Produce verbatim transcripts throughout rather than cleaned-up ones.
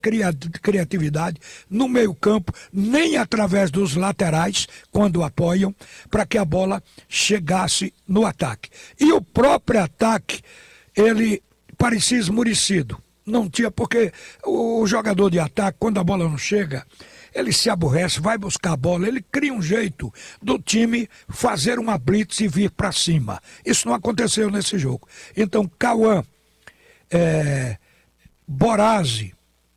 criatividade no meio-campo, nem através dos laterais, quando apoiam, para que a bola chegasse no ataque. E o próprio ataque, ele parecia esmurecido. Não tinha, porque o jogador de ataque, quando a bola não chega, ele se aborrece, vai buscar a bola, ele cria um jeito do time fazer uma blitz e vir para cima. Isso não aconteceu nesse jogo. Então, Cauã, é, Borazzi,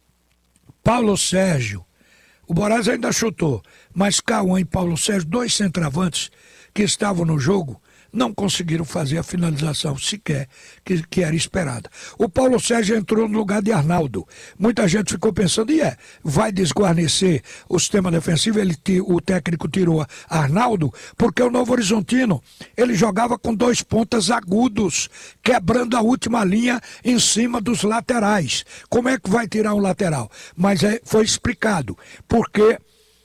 Paulo Sérgio, o Borazzi ainda chutou, mas Cauã e Paulo Sérgio, dois centroavantes que estavam no jogo, não conseguiram fazer a finalização sequer que, que era esperada. O Paulo Sérgio entrou no lugar de Arnaldo. Muita gente ficou pensando, e é, vai desguarnecer o sistema defensivo, ele, o técnico tirou Arnaldo, porque o Novo Horizontino, ele jogava com dois pontas agudos, quebrando a última linha em cima dos laterais. Como é que vai tirar um lateral? Mas é, foi explicado, porque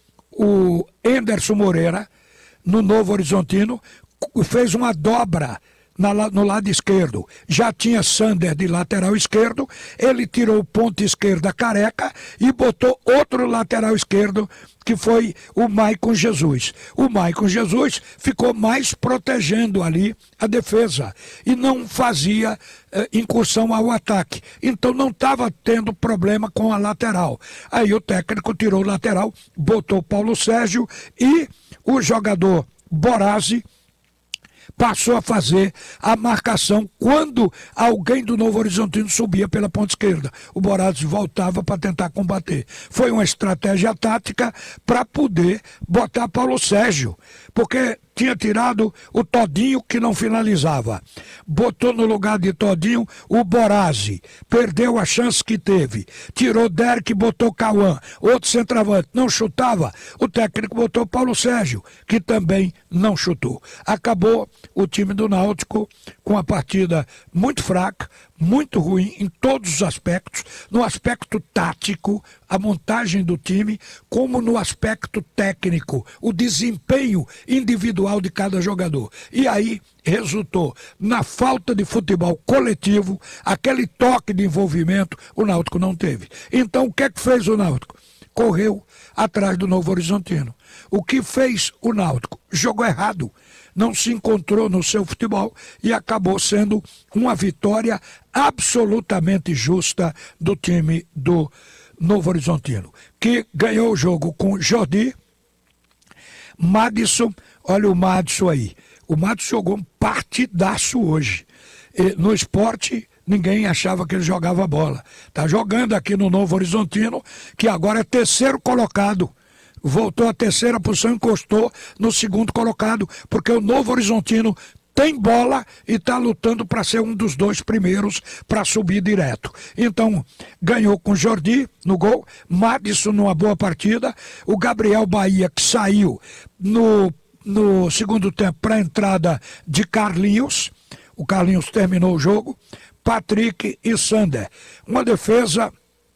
o Enderson Moreira, no Novo Horizontino, fez uma dobra na, no lado esquerdo. Já tinha Sander de lateral esquerdo, ele tirou o ponto esquerda Careca e botou outro lateral esquerdo, que foi o Maicon Jesus. O Maicon Jesus ficou mais protegendo ali a defesa e não fazia eh, incursão ao ataque. Então não estava tendo problema com a lateral. Aí o técnico tirou o lateral, botou Paulo Sérgio e o jogador Borazzi passou a fazer a marcação quando alguém do Novo Horizontino subia pela ponta esquerda. O Borazzi voltava para tentar combater. Foi uma estratégia tática para poder botar Paulo Sérgio, porque tinha tirado o Todinho, que não finalizava. Botou no lugar de Todinho o Borazzi. Perdeu a chance que teve. Tirou Derek e botou Cauã. Outro centroavante. Não chutava. O técnico botou Paulo Sérgio, que também não chutou. Acabou o time do Náutico com a partida muito fraca, muito ruim em todos os aspectos, no aspecto tático, a montagem do time, como no aspecto técnico, o desempenho individual de cada jogador. E aí resultou na falta de futebol coletivo, aquele toque de envolvimento, o Náutico não teve. Então o que é que fez o Náutico? Correu atrás do Novo Horizontino. O que fez o Náutico? Jogou errado. Não se encontrou no seu futebol e acabou sendo uma vitória absolutamente justa do time do Novo Horizontino, que ganhou o jogo com Jordi, Madison. Olha o Madison aí. O Madison jogou um partidaço hoje. E no esporte, ninguém achava que ele jogava bola. Está jogando aqui no Novo Horizontino, que agora é terceiro colocado. Voltou à terceira posição, encostou no segundo colocado, porque o Novo Horizontino tem bola e está lutando para ser um dos dois primeiros para subir direto. Então, ganhou com Jordi no gol, Madison numa boa partida, o Gabriel Bahia, que saiu no, no segundo tempo para a entrada de Carlinhos, o Carlinhos terminou o jogo, Patrick e Sander. Uma defesa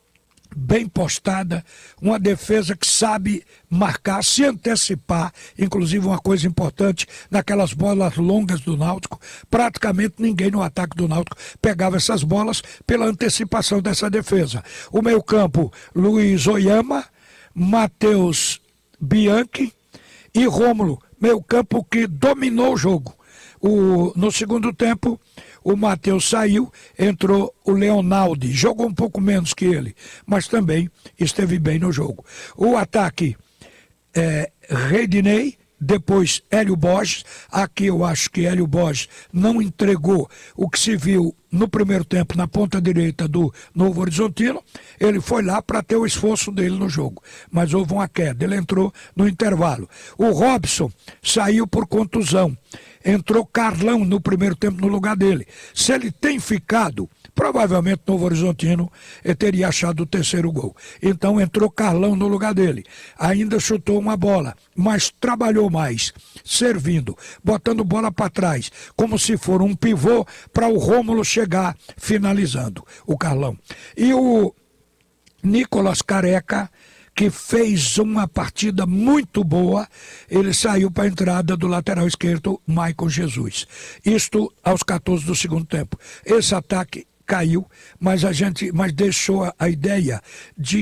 bem postada, uma defesa que sabe marcar, se antecipar, inclusive uma coisa importante, naquelas bolas longas do Náutico, praticamente ninguém no ataque do Náutico pegava essas bolas pela antecipação dessa defesa. O meio-campo, Luiz Oyama, Matheus Bianchi e Rômulo, meio-campo que dominou o jogo. O, no segundo tempo, o Matheus saiu, entrou o Leonaldi, jogou um pouco menos que ele, mas também esteve bem no jogo. O ataque, é, Redinei, depois Hélio Borges. Aqui eu acho que Hélio Borges não entregou o que se viu no primeiro tempo na ponta direita do Novo Horizontino. Ele foi lá para ter o esforço dele no jogo, mas houve uma queda, ele entrou no intervalo. O Robson saiu por contusão, entrou Carlão no primeiro tempo no lugar dele. Se ele tem ficado, provavelmente o Novo Horizontino teria achado o terceiro gol. Então entrou Carlão no lugar dele. Ainda chutou uma bola, mas trabalhou mais, servindo, botando bola para trás, como se for um pivô para o Rômulo chegar finalizando, o Carlão. E o Nicolas Careca, que fez uma partida muito boa, ele saiu para a entrada do lateral esquerdo, Maicon Jesus. Isto aos quatorze do segundo tempo. Esse ataque caiu, mas a gente mas deixou a, a ideia de